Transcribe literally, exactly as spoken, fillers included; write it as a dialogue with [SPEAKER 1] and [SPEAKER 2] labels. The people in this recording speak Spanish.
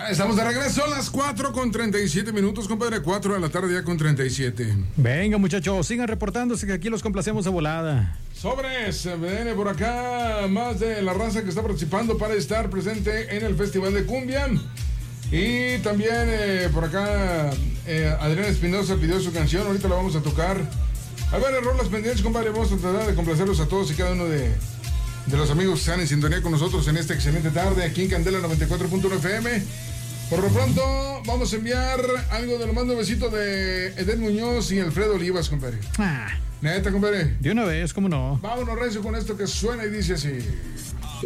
[SPEAKER 1] Estamos de regreso a las cuatro con treinta y siete minutos, compadre. cuatro de la tarde ya con treinta y siete.
[SPEAKER 2] Venga, muchachos, sigan reportándose que aquí los complacemos de volada.
[SPEAKER 1] Sobres, viene por acá más de la raza que está participando para estar presente en el Festival de Cumbia. Y también eh, por acá eh, Adrián Espinosa pidió su canción, ahorita la vamos a tocar. A ver, rolas pendientes, compadre, vamos a tratar de complacerlos a todos y cada uno de, de los amigos que están en sintonía con nosotros en esta excelente tarde aquí en Candela noventa y cuatro punto uno F M. Por lo pronto, vamos a enviar algo de lo más nuevecito de Edén Muñoz y Alfredo Olivas, compadre.
[SPEAKER 2] Ah,
[SPEAKER 1] Neta, compadre.
[SPEAKER 2] de una vez, ¿cómo no?
[SPEAKER 1] Vámonos recio con esto que suena y dice así.